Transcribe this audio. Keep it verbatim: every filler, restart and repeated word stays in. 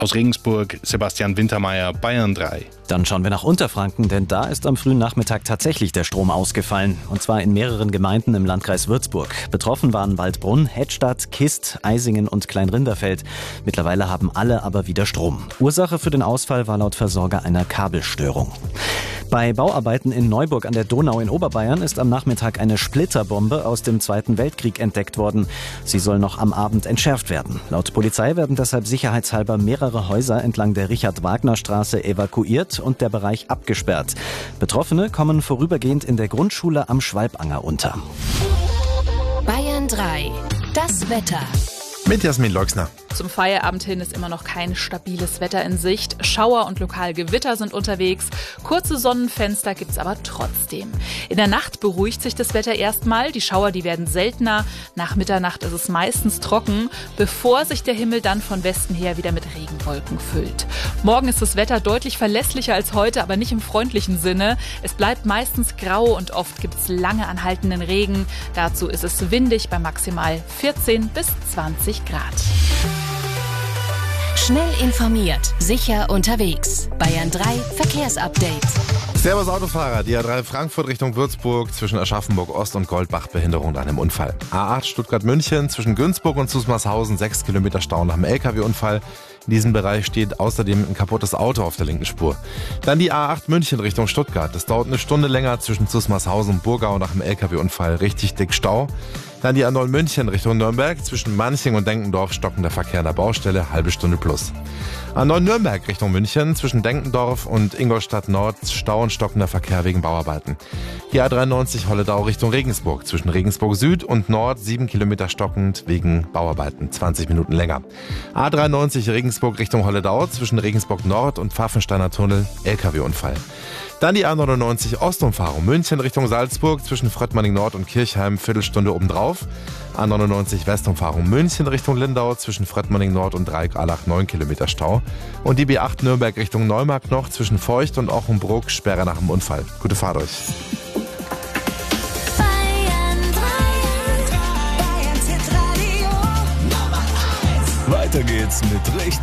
Aus Regensburg, Sebastian Wintermeyer, Bayern drei. Dann schauen wir nach Unterfranken, denn da ist am frühen Nachmittag tatsächlich der Strom ausgefallen. Und zwar in mehreren Gemeinden im Landkreis Würzburg. Betroffen waren Waldbrunn, Hettstadt, Kist, Eisingen und Kleinrinderfeld. Mittlerweile haben alle aber wieder Strom. Ursache für den Ausfall war laut Versorger eine Kabelstörung. Bei Bauarbeiten in Neuburg an der Donau in Oberbayern ist am Nachmittag eine Splitterbombe aus dem Zweiten Weltkrieg entdeckt worden. Sie soll noch am Abend entschärft werden. Laut Polizei werden deshalb sicherheitshalber mehrere Häuser entlang der Richard-Wagner-Straße evakuiert und der Bereich abgesperrt. Betroffene kommen vorübergehend in der Grundschule am Schwalbanger unter. Bayern drei. Das Wetter. Mit Jasmin Leuxner. Zum Feierabend hin ist immer noch kein stabiles Wetter in Sicht. Schauer und lokal Gewitter sind unterwegs. Kurze Sonnenfenster gibt's aber trotzdem. In der Nacht beruhigt sich das Wetter erstmal. Die Schauer, die werden seltener. Nach Mitternacht ist es meistens trocken, bevor sich der Himmel dann von Westen her wieder mit Regenwolken füllt. Morgen ist das Wetter deutlich verlässlicher als heute, aber nicht im freundlichen Sinne. Es bleibt meistens grau und oft gibt's lange anhaltenden Regen. Dazu ist es windig bei maximal vierzehn bis zwanzig Grad. Schnell informiert, sicher unterwegs. Bayern drei Verkehrsupdate. Servus Autofahrer, die A drei Frankfurt Richtung Würzburg zwischen Aschaffenburg Ost und Goldbach Behinderung nach einem Unfall. A acht Stuttgart-München zwischen Günzburg und Susmarshausen sechs Kilometer Stau nach einem L K W-Unfall. In diesem Bereich steht außerdem ein kaputtes Auto auf der linken Spur. Dann die A acht München Richtung Stuttgart. Das dauert eine Stunde länger zwischen Susmarshausen und Burgau nach einem L K W-Unfall. Richtig dick Stau. Dann die A neun München Richtung Nürnberg. Zwischen Manching und Denkendorf stockender Verkehr an der Baustelle, halbe Stunde plus. A neun Nürnberg Richtung München. Zwischen Denkendorf und Ingolstadt Nord Stau und stockender Verkehr wegen Bauarbeiten. Die A dreiundneunzig Holledau Richtung Regensburg. Zwischen Regensburg Süd und Nord sieben Kilometer stockend wegen Bauarbeiten, zwanzig Minuten länger. A dreiundneunzig Regensburg Richtung Holledau. Zwischen Regensburg Nord und Pfaffensteiner Tunnel L K W-Unfall. Dann die A neunundneunzig Ostumfahrung München Richtung Salzburg zwischen Fröttmanning Nord und Kirchheim, Viertelstunde obendrauf. A neunundneunzig Westumfahrung München Richtung Lindau zwischen Fröttmanning Nord und Dreieck-Allach neun Kilometer Stau. Und die B acht Nürnberg Richtung Neumarkt noch zwischen Feucht und Ochenbruck, Sperre nach dem Unfall. Gute Fahrt euch. Weiter geht's mit richtig